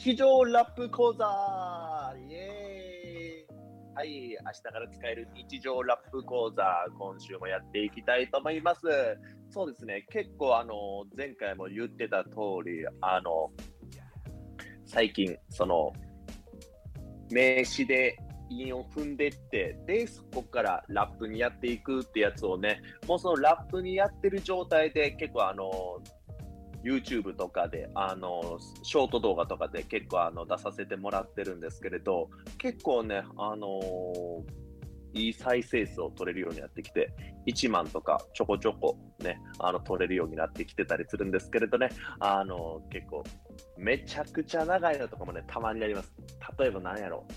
日常ラップ講座イエーイ。はい、明日から使える日常ラップ講座、今週もやっていきたいと思います。そうですね、結構前回も言ってた通り、最近、名詞で韻を踏んでって、で、そこからラップにやっていくってやつをね、もうそのラップにやってる状態で結構YouTube とかで、ショート動画とかで結構出させてもらってるんですけれど、結構ね、いい再生数を取れるようになってきて、1万とかちょこちょこね、取れるようになってきてたりするんですけれどね、結構、めちゃくちゃ長いのとかもね、たまにあります。例えば何やろ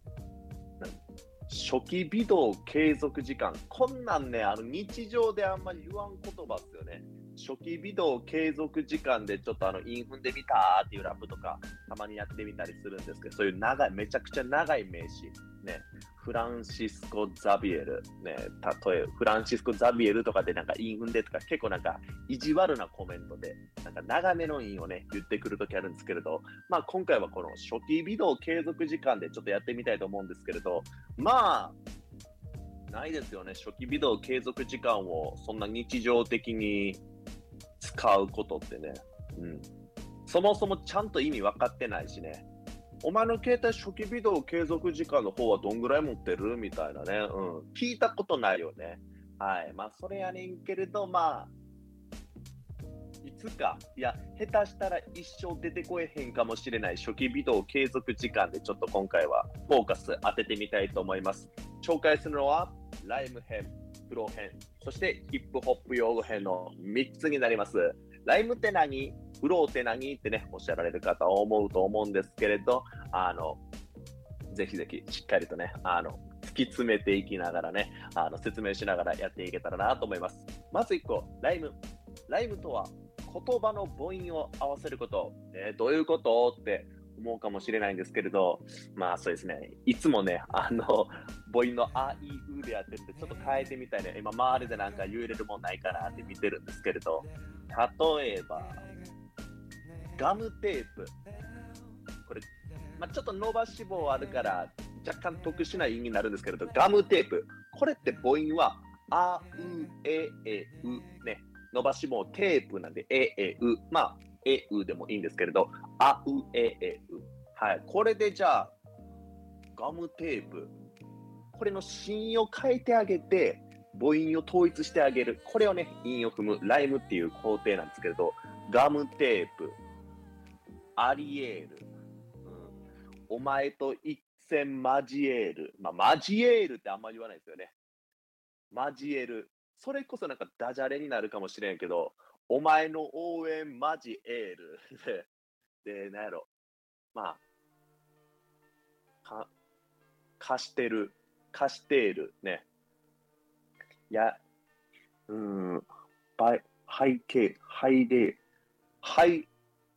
初期微動継続時間。こんなんね、日常であんまり言わん言葉っすよね。初期微動継続時間でちょっと韻踏んでみたーっていうラップとか、たまにやってみたりするんですけど、そういう長い、めちゃくちゃ長い名詞。ね、フランシスコ・ザビエル。ね、例えば、フランシスコ・ザビエルとかでなんか韻踏んでとか、結構なんか意地悪なコメントで、なんか長めの韻をね、言ってくるときあるんですけれど、まあ今回はこの初期微動継続時間でちょっとやってみたいと思うんですけれど、まあ、ないですよね。初期微動継続時間をそんな日常的に使うことってね。そもそもちゃんと意味分かってないしね。お前の携帯初期微動継続時間の方はどんぐらい持ってるみたいなね。聞いたことないよね。はい。まあ、それやねんけれど、まあ、いつか、いや、下手したら一生出てこえへんかもしれない初期微動継続時間でちょっと今回はフォーカス当ててみたいと思います。紹介するのは、ライム編、フロー編、そしてヒップホップ用語編の3つになります。ライムって何？フローって何？ってね、おっしゃられる方は思うと思うんですけれど、ぜひぜひしっかりとね、突き詰めていきながらね、説明しながらやっていけたらなと思います。まず1個、ライム。ライムとは言葉の母音を合わせること。どういうことって思うかもしれないんですけれど、まあそうですね、いつもね、母音のあいうでやってるんで、ちょっと変えてみたいね。今周りでなんか言えれるもんないかなって見てるんですけれど、例えば、ガムテープ。これ、まあ、ちょっと伸ばし棒あるから若干特殊な意味になるんですけれど、ガムテープ。これって母音は、あ、う、う、ね。伸ばし棒テープなんで、う。まあ、うでもいいんですけれど、あ、う、う。はい。これでじゃあ、ガムテープ。これの子音を変えてあげて、母音を統一してあげる。これをね、韻を踏む、ライムっていう工程なんですけれど、ガムテープ、アリエール、お前と一戦交える。まあ、交えるってあんま言わないですよね。交える。それこそなんかダジャレになるかもしれんけど、お前の応援交える。で、なんやろ。まあ、貸してる。貸している。ね。いや、背景、背例、背、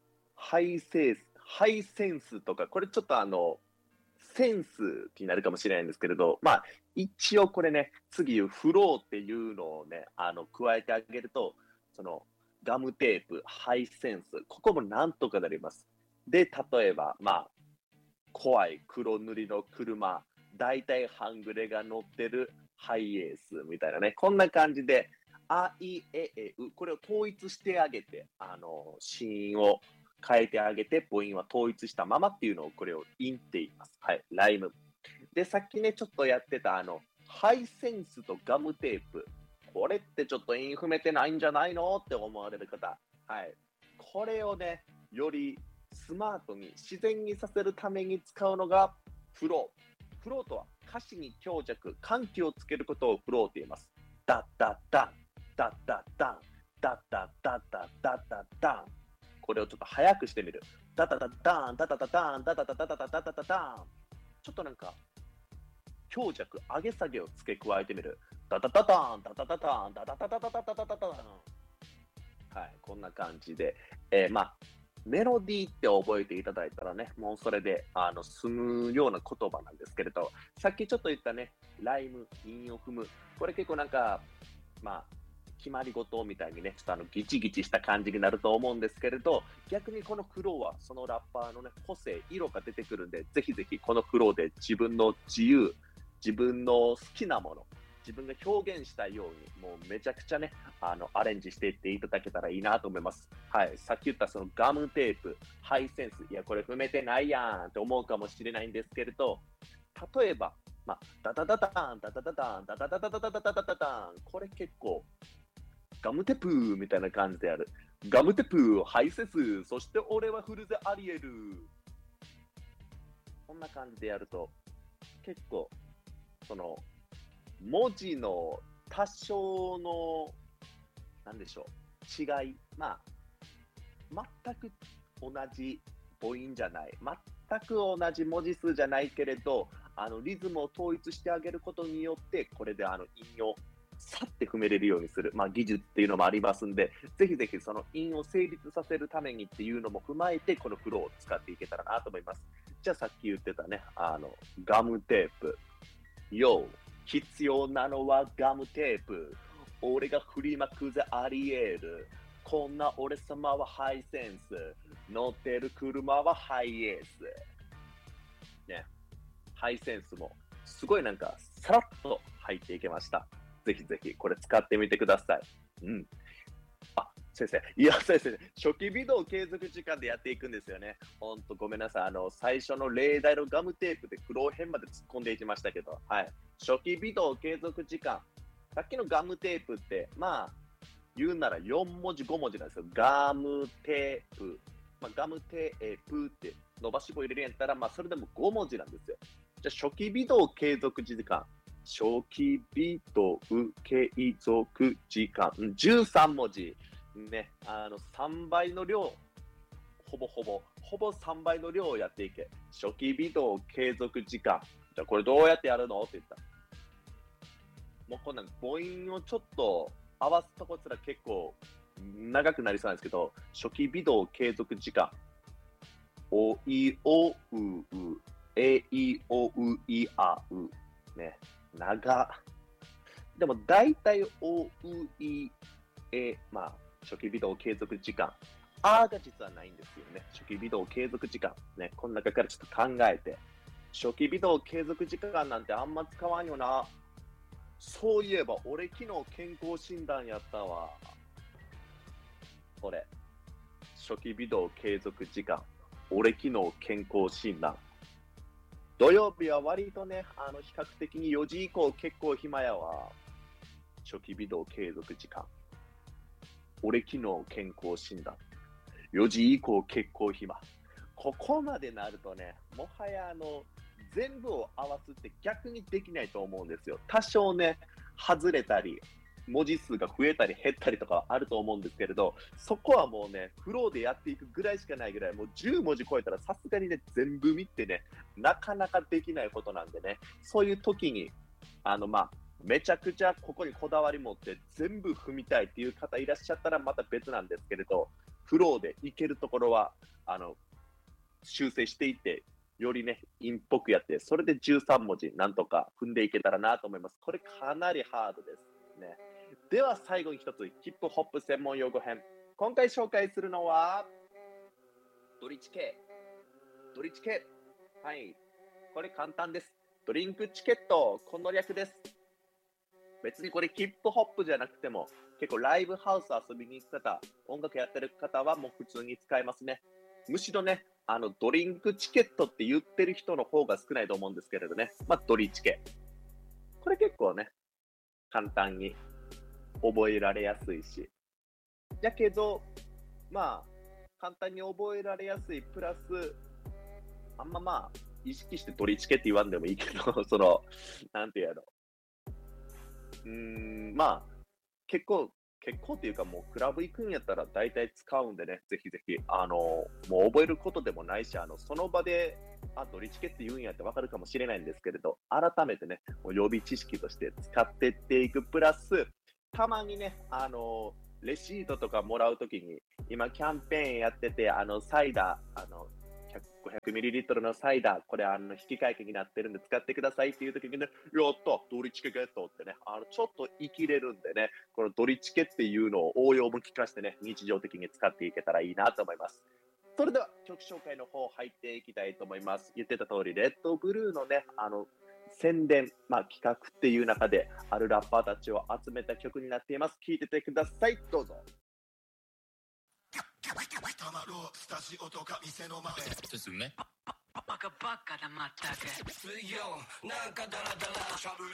ハイセンスとか、これちょっとセンスになるかもしれないんですけれど、まあ、一応これね、次言うフローっていうのをね、加えてあげると、ガムテープ、ハイセンス、ここもなんとかなります。で、例えば、まあ、怖い黒塗りの車、大体半グレが乗ってるハイエースみたいなね、こんな感じで、あいえう、これを統一してあげて、子音を変えてあげて、母音は統一したままっていうのを、これをインって言います。はい、ライム。で、さっきね、ちょっとやってたハイセンスとガムテープ。これってちょっと韻踏めてないんじゃないのって思われる方。はい。これをね、よりスマートに自然にさせるために使うのがフロー。フローとは歌詞に強弱、緩急をつけることをフローと言います。ダッダッダン、ダッダッダン、ダッダッダッダッダッダッダン。これをちょっと早くしてみる。ダダダッダン、ダダダダン、ダダダダダダダダダダン。ちょっとなんか強弱、上げ下げを付け加えてみる。ダダダダン、ダダダダン、ダダダダダダダダダダン。はい、こんな感じで、まあ、メロディーって覚えていただいたらね、もうそれで済むような言葉なんですけれど、さっきちょっと言ったね、ライム、韻を踏む、これ結構なんか、まあ、 決まり事みたいにね、ちょっとギチギチした感じになると思うんですけれど、逆にこのフローはそのラッパーのね、個性、色が出てくるんで、ぜひぜひこのフローで自分の自由、自分の好きなもの、自分が表現したいように、もうめちゃくちゃね、アレンジしていっていただけたらいいなと思います。はい、さっき言ったそのガムテープ、ハイセンス、いや、これ踏めてないやんって思うかもしれないんですけれど、例えば、まあ、ダダダダダン、ダダダダン、ダダダダダダダダダダダン、これ結構、ガムテプーみたいな感じである。ガムテプー、ハイセンス、そして俺はフルゼアリエル。こんな感じでやると、結構、その、文字の多少の、なんでしょう、違い、まあ、全く同じ母音じゃない、全く同じ文字数じゃないけれど、リズムを統一してあげることによって、これで韻をさって踏めれるようにする、まあ、技術っていうのもありますんで、ぜひぜひその韻を成立させるためにっていうのも踏まえて、このフローを使っていけたらなと思います。じゃあさっき言ってたね、ガムテープ。よ、必要なのはガムテープ。俺が振りまくぜアリエル。こんな俺様はハイセンス。乗ってる車はハイエース。ね、ハイセンスもすごいなんかさらっと入っていけました。ぜひぜひこれ使ってみてください。うん。先生、いや先生、初期微動継続時間でやっていくんですよね。ほんとごめんなさい。最初の例題のガムテープで苦労編まで突っ込んでいきましたけど、はい。初期微動継続時間。さっきのガムテープって、まあ、言うなら4文字5文字なんですよ。ガムテープ。まあ、ガムテープって伸ばし棒入れるんやったら、まあ、それでも5文字なんですよ。じゃあ、初期微動継続時間。初期微動継続時間。13文字。ね、3倍の量、ほぼ3倍の量をやっていけ。初期微動継続時間。じゃあこれどうやってやるのって言ったら。もうこんなん母音をちょっと合わすとこすら結構長くなりそうなんですけど、初期微動継続時間。おいおうう、えいおういあう。ね、長。でも大体おういえ、まあ、初期微動継続時間。が実はないんですよね。初期微動継続時間。ね、この中からちょっと考えて。初期微動継続時間なんてあんま使わんよな。そういえば、俺昨日健康診断やったわ。これ。初期微動継続時間。俺昨日健康診断。土曜日は割とね、比較的に4時以降結構暇やわ。初期微動継続時間。俺昨日健康診断。4時以降結構暇。ここまでなるとね、もはや全部を合わすって逆にできないと思うんですよ。多少ね、外れたり、文字数が増えたり減ったりとかあると思うんですけれど、そこはもうね、フローでやっていくぐらいしかないぐらい、もう10文字超えたらさすがにね、全部見てね、なかなかできないことなんでね、そういう時に、めちゃくちゃここにこだわり持って全部踏みたいっていう方いらっしゃったらまた別なんですけれど、フローでいけるところは修正していってよりね韻っぽくやって、それで13文字なんとか踏んでいけたらなと思います。これかなりハードですね。では最後に一つヒップホップ専門用語編。今回紹介するのはドリチケ。はい、これ簡単です。ドリンクチケット、この略です。別にこれヒップホップじゃなくても、結構ライブハウス遊びに行く方、音楽やってる方はもう普通に使えますね。むしろね、ドリンクチケットって言ってる人の方が少ないと思うんですけれどね。まあ、ドリチケ。これ結構ね、簡単に覚えられやすいし。だけど、まあ、簡単に覚えられやすいプラス、あんま意識してドリチケって言わんでもいいけど、なんていうやろ。結構っていうかもうクラブ行くんやったら大体使うんでね、ぜひぜひ、もう覚えることでもないし、その場で、ドリチケって言うんやってわかるかもしれないんですけれど、改めてね、もう予備知識として使ってっていくプラス、たまにね、レシートとかもらうときに、今キャンペーンやってて、サイダー、 500ml のサイダー、これ引き換え券になってるんで使ってくださいっていう時にね、やったドリチケゲットってね、ちょっと生きれるんでね、このドリチケっていうのを応用も聞かせてね、日常的に使っていけたらいいなと思います。それでは曲紹介の方入っていきたいと思います。言ってた通り、レッドブルーのね、宣伝、企画っていう中で、あるラッパーたちを集めた曲になっています。聴いててください。どうぞ。 たまろうスタジオとか店の前ですね。 バカバカだまったく水曜なんかダラダラしゃぶ